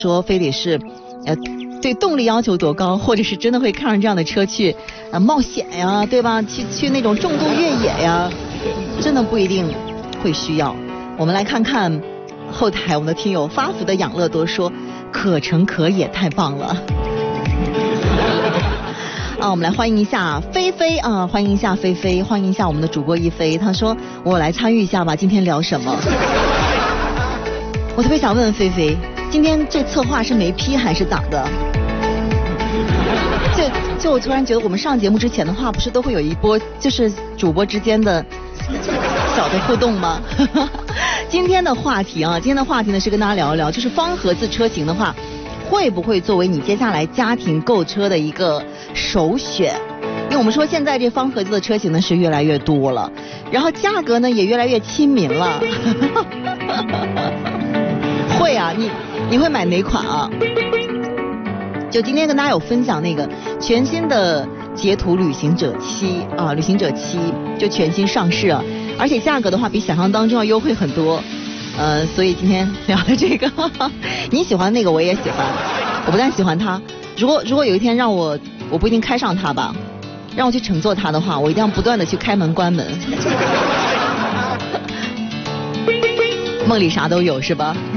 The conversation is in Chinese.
说非得是对动力要求多高，或者是真的会看上这样的车去冒险呀，对吧？去那种重度越野呀，真的不一定会需要。我们来看看后台我们的听友发福的养乐多说可成可也，太棒了。我们来欢迎一下菲菲啊，欢迎一下菲菲，欢迎一下我们的主播一菲。他说我来参与一下吧，今天聊什么？我特别想问问菲菲，今天这策划是没批还是咋的？就我突然觉得我们上节目之前的话，不是都会有一波就是主播之间的小的互动吗？今天的话题呢是跟大家聊一聊，就是方盒子车型的话，会不会作为你接下来家庭购车的一个首选？因为我们说现在这方盒子的车型呢是越来越多了，然后价格呢也越来越亲民了。会啊，你会买哪款啊？就今天跟大家有分享那个全新的捷途旅行者7啊，旅行者7就全新上市啊，而且价格的话比想象当中要优惠很多。所以今天聊的这个，你喜欢那个我也喜欢，我不但喜欢它，如果有一天让我不一定开上它吧，让我去乘坐它的话，我一定要不断的去开门关门。梦里啥都有是吧？